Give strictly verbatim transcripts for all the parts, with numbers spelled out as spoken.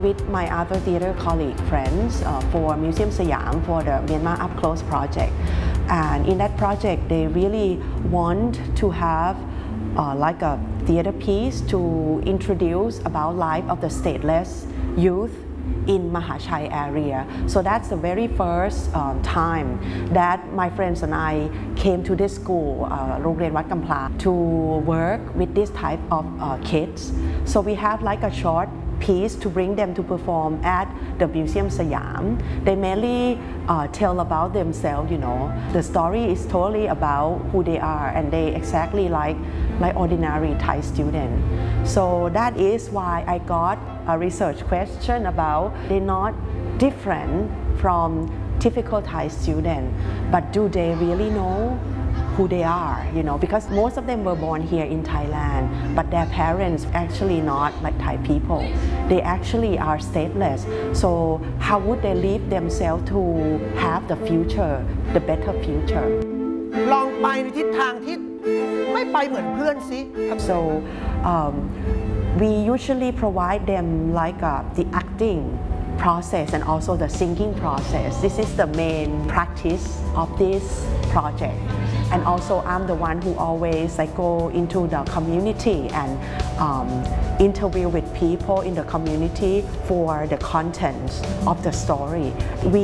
With my other theater colleague friends uh, for Museum Siam for the Myanmar Up Close project. And in that project, they really want to have uh, like a theater piece to introduce about life of the stateless youth in Mahachai area. So that's the very first um, time that my friends and I came to this school, uh, Rongren Wat Kampla, to work with this type of uh, kids. So we have like a short piece to bring them to perform at the Museum Siam. They mainly uh, tell about themselves, you know. The story is totally about who they are, and they exactly like like ordinary Thai student. So that is why I got a research question about they're not different from typical Thai student, but do they really know who they are, you know, because most of them were born here in Thailand, but their parents actually not like Thai people. They actually are stateless. So how would they leave themselves to have the future, the better future? ลองไปในทิศทางที่ไม่ไปเหมือนเพื่อนสิ So um, we usually provide them like uh, the acting process and also the singing process. This is the main practice of this project. And also I'm the one who always like go into the community and um, interview with people in the community for the content of the story. We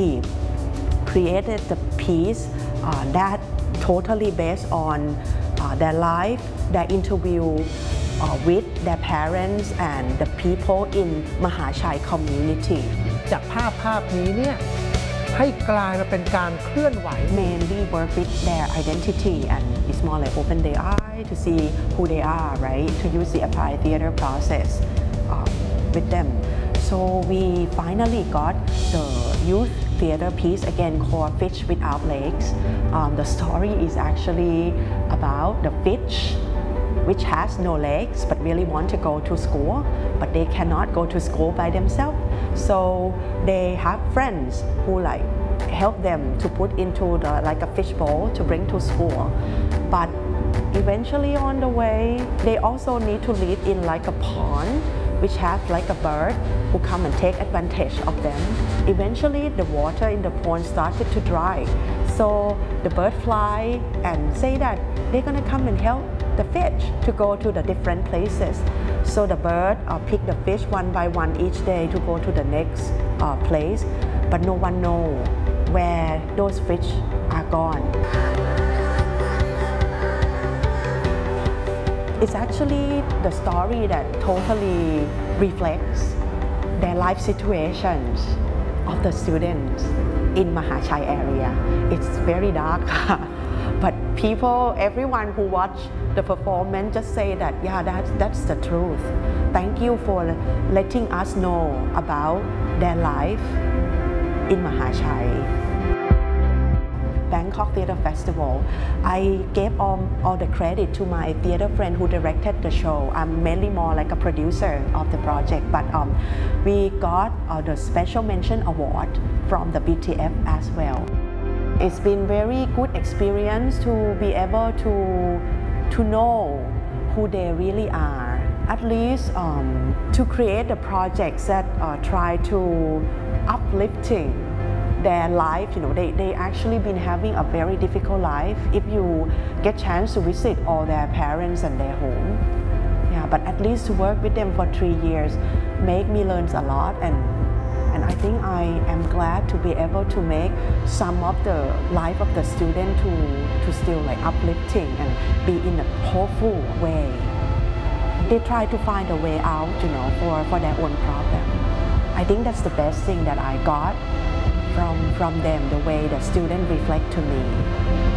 created the piece uh, that totally based on uh, their life, their interview uh, with their parents and the people in Mahachai community. จากภาพภาพนี้เนี่ยให้กลายมาเป็นการเคลื่อนไหว Mainly work with their identity and it's more like open their eye to see who they are, right? To use the applied theater process um, with them. So we finally got the youth theater piece again called Fish Without Legs. Um, the story is actually about the fish which has no legs but really want to go to school, but they cannot go to school by themselves. So they have friends who like help them to put into the like a fish bowl to bring to school. But eventually on the way, they also need to live in like a pond which has like a bird who come and take advantage of them. Eventually the water in the pond started to dry. So the bird fly and say that they're gonna come and help the fish to go to the different places. So the bird uh, pick the fish one by one each day to go to the next uh, place, but no one know where those fish are gone. It's actually the story that totally reflects their life situations of the students in Mahachai area. It's very dark, but people, everyone who watch the performance just say that, yeah, that's, that's the truth. Thank you for letting us know about their life in Mahachai. Bangkok Theatre Festival. I gave all, all the credit to my theatre friend who directed the show. I'm mainly more like a producer of the project, but um, we got uh, the Special Mention Award from the B T F as well. It's been very good experience to be able to, to know who they really are. At least um, to create the projects that uh, try to uplifting their life, you know, they, they actually been having a very difficult life. If you get chance to visit all their parents and their home, yeah, but at least to work with them for three years make me learn a lot, and and I think I am glad to be able to make some of the life of the student to to still like uplifting and be in a hopeful way. They try to find a way out, you know, for for their own problem. I think that's the best thing that I got from, from them, the way the students reflect to me.